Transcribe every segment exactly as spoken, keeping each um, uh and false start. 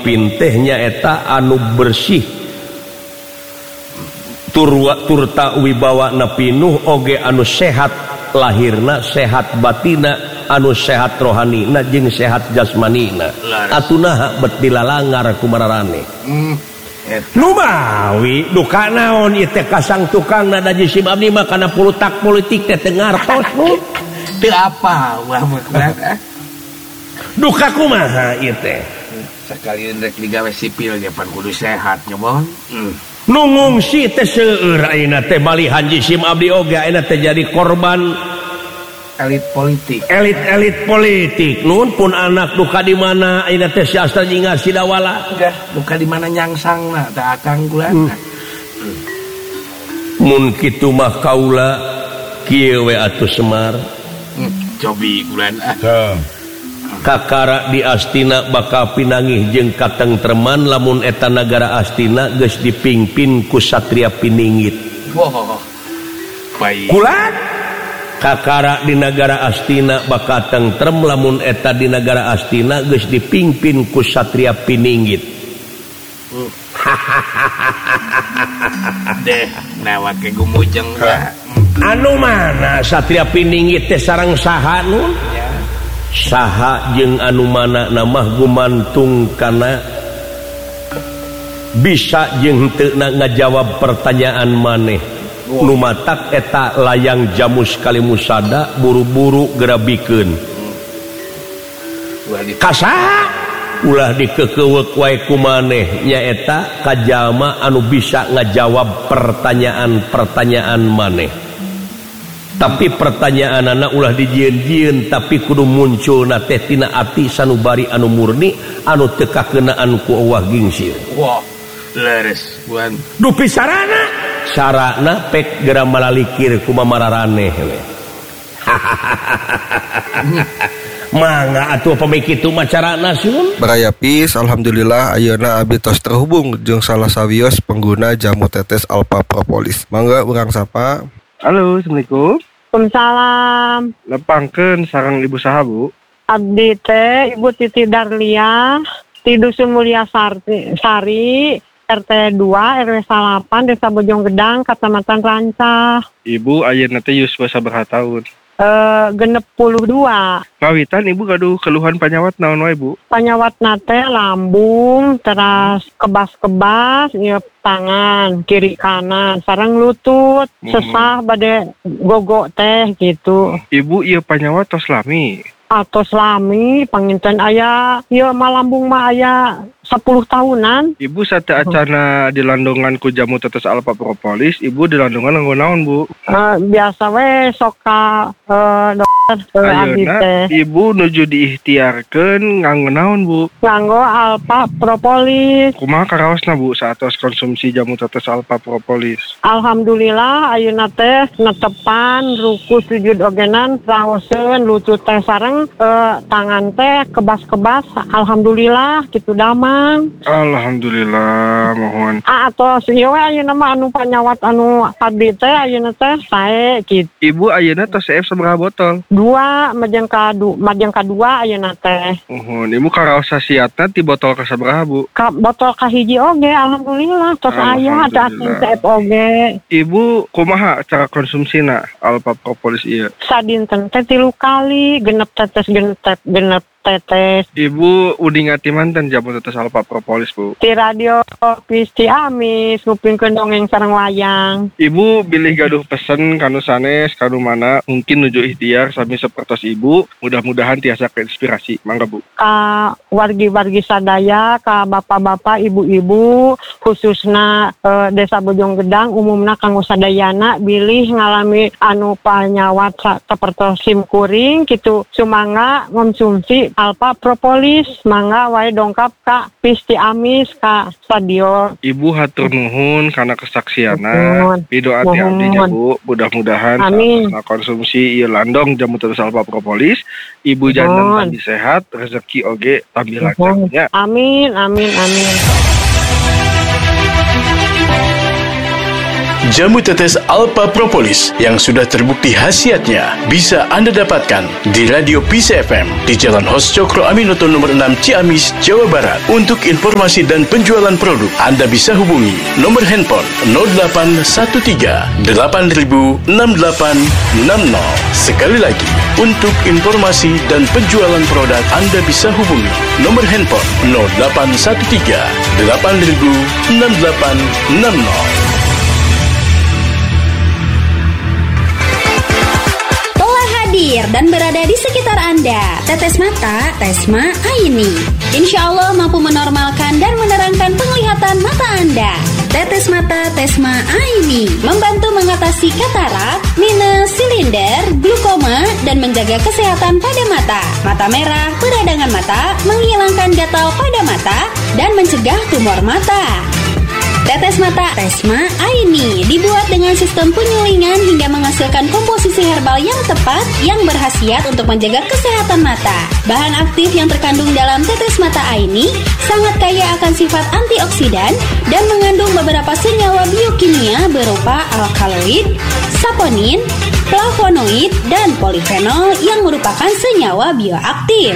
pemimpin tehnya eta anu bersih turwa turta wibawa na pinuh oge anu sehat lahirna sehat batina anu sehat rohanina jeung sehat jasmanina atunaha bet dilalangar kumararane hmm. Nu mawi duka naon ieu teh kasang tukang na jisim abdi mah kana pulutak politik teh teu ngartos teu apa wah mah duka kumaha ieu teh sakalian rek digawe sipil ge pan kudu sehat nyobon hmm. Nu ngungsi teh seueur ayeuna teh balihan jisim abdi oge ayeuna teh jadi korban elit politik elit-elit politik nun pun anak duka di mana ayeuna teh si Astra nyingga si Dawala duka di mana nyangsangna teh akang kula hmm. hmm. Mun kitu mah kaula kieu we atuh Semar hmm. cobi kulan ah kakara di Astina bakal pinangih jeung katengtreman lamun eta nagara Astina geus dipingpin ku satria piningit wow baik kulan kakara di negara Astina bakal tentrem lamun eta di negara Astina geus dipingpin ku satria pininggit. Hmm. Deh, nawat ke gumujeng. Anu mana satria pininggit teh sareng saha nun? Ya. Saha jeung anu mana namah gumantung kana bisa jeung teu ngajawab pertanyaan maneh. Nu matak eta layang jamus kali musada buru-buru gerabikeun kasaha ulah dikekeuweuk wae ku maneh nyaeta ka jalma anu bisa ngajawab pertanyaan-pertanyaan maneh tapi pertanyaanana ulah dijieun-jieun tapi kudu munculna teh tina ati sanubari anu murni anu teu kakeunaan ku euwah gingsir wah leres buan dupi sarana sarana pek gera malalikir ku mamararane we mangga atuh pami kitu mah carana sun baraya pis alhamdulillah ayeuna abdi tos terhubung jeung salah sawios pengguna jamu tetes Alpha Propolis mangga urang sapa. Halo assalamualaikum. Waalaikumsalam. Lepangkeun sareng ibu saha bu? Abdi teh Ibu Titi Darlia di Dusun Mulia Sari R T dua R W delapan Desa Bojonggedang Kecamatan Rancah. Ibu ayeuna teh yuswa sabaraha taun? Eh genep puluh dua. Kawitan ibu gaduh keluhan panyawat naon wae bu? Panyawatna teh lambung, teras kebas-kebas, ieu tangan kiri kanan, sareng lutut, hmm. Sesah bade gogo teh gitu. Ibu ieu panyawat tos lami? Atos lami panginten aya ieu mah lambung mah aya sepuluh tahunan. Ibu sate acana dilandongan ku jamu tetes Alpha Propolis, ibu dilandongan nganggo naon bu? Uh, biasa we sok ka uh, dokter uh, abdi teh. Ibu nuju diikhtiarkeun nganggo naon bu? Nganggo Alpha Propolis. Kumaha karaosna bu saatos konsumsi jamu tetes Alpha Propolis? Alhamdulillah ayeuna teh netepan ruku sujud ogenan raoseun lutut teh sareng uh, tangan teh kebas-kebas alhamdulillah kitu damang. Alhamdulillah mohon. Ah atos ieu we ayeuna mah anu panyawat anu abdi teh ayeuna teh sae kitu. Ibu ayeuna tos C F sabaraha botol? Dua majeng kadu majeng kadua ayeuna teh. Uhun, ibu karaos sasiatna ti botol ka sabaraha bu? Ka botol ka hiji oge alhamdulillah tos aya ada C F oge. Ibu kumaha cara konsumsina Alpha Propolis ieu? Sadinten teh tilu kali genep tetes genep genep tetes. Ibu udi ngati manten jamu tetes Alpha Propolis bu? Ti radio Pis Ciamis ngupingkeun dongeng sareng wayang. Ibu bilih gaduh pesen kanu sanes kanu mana mungkin nuju ikhtiar sami sapertos ibu mudah-mudahan tiasa keinspirasi mangga bu. Ka wargi-wargi sadaya ka bapak-bapak ibu-ibu khususna e, Desa Bojonggedang umumna kanggo sadayana bilih ngalami anu panyawat sapertos sim kuring kitu sumangga konsumsi Alpha Propolis mangga wae dongkap ka Pis Ciamis ka stadion. Ibu hatur nuhun karena kesaksiana. Pidoa ti abdinya bu, mudah-mudahan saat konsumsi ieu landong jamu tetes Alpha Propolis, ibu jantan tambah sehat, rezeki oge tambah lancar. Amin, amin, amin. Jamu tetes Alpha Propolis yang sudah terbukti khasiatnya bisa Anda dapatkan di Radio Peace F M di Jalan Hos Cokro Aminoto nomor enam Ciamis, Jawa Barat. Untuk informasi dan penjualan produk, Anda bisa hubungi nomor handphone nol delapan satu tiga delapan nol enam delapan enam nol. Sekali lagi, untuk informasi dan penjualan produk, Anda bisa hubungi nomor handphone nol delapan satu tiga delapan nol enam delapan enam nol. Dan berada di sekitar Anda, Tetes Mata Tesma Aini. Insya Allah mampu menormalkan dan menerangkan penglihatan mata Anda. Tetes Mata Tesma Aini membantu mengatasi katarak, minus, silinder, glukoma, dan menjaga kesehatan pada mata. Mata merah, peradangan mata, menghilangkan gatal pada mata, dan mencegah tumor mata. Tetes Mata Tesma Aini dibuat dengan sistem penyulingan hingga menghasilkan komposisi herbal yang tepat yang berkhasiat untuk menjaga kesehatan mata. Bahan aktif yang terkandung dalam Tetes Mata Aini sangat kaya akan sifat antioksidan dan mengandung beberapa senyawa biokimia berupa alkaloid, saponin, flavonoid, dan polifenol yang merupakan senyawa bioaktif.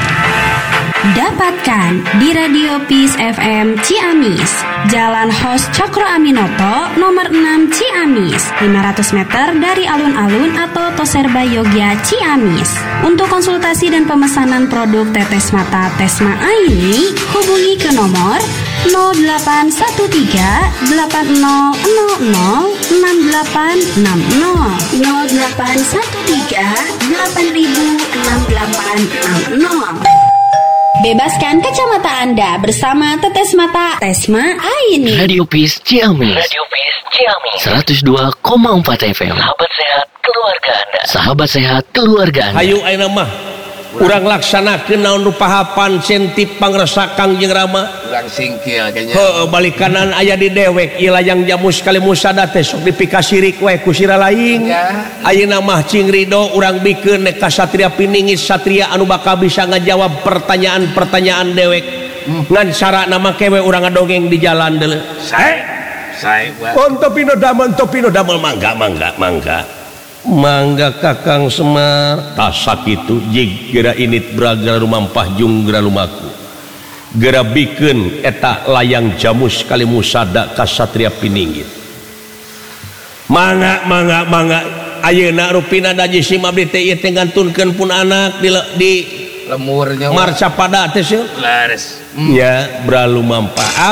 Dapatkan di Radio Peace F M Ciamis, Jalan Hos Cokro Aminoto nomor enam Ciamis, lima ratus meter dari alun-alun atau Toserba Yogya Ciamis. Untuk konsultasi dan pemesanan produk Tetes Mata Tesma Aini, hubungi ke nomor nol delapan satu tiga delapan nol nol nol enam delapan enam nol nol delapan satu tiga delapan enam delapan enam nol. Bebaskan kacamata Anda bersama Tetes Mata Tesma Aini. Radio Peace Ciamis. Radio Peace Ciamis. seratus dua koma empat F M. Sahabat sehat keluarga Anda. Sahabat sehat keluarga Anda. Hayu ayeuna mah urang laksanakeun naon nu pahapan sentip pangresa Kangjeng Rama. Urang singkil kayaknya. Heuh, balik kanan aya di dewek ieu layang jamu sekali musada teh sok dipikasirik wae ku sira laing. Ya. Ayeuna mah cing ridho urang bikeun ka satria piningis satria anu bakal bisa ngajawab pertanyaan-pertanyaan dewek. Hmm. Ngan cara nama kewe urang ngadongeng di jalan deuleu. Sae. Sae buat. Onto pino damel, onto pino damel mangga mangga mangga. Mangga Kakang Semar tasak itu jig gera init braga rumampah jung gera lumaku gera bikeun eta layang jamu sekali musada ka satria piningit mangga mangga mangga ayeuna rupina daji sim abdi teh ieu teh ngantunkeun pun anak di, di lemurnya marca pada teh lares ya bra lumampah.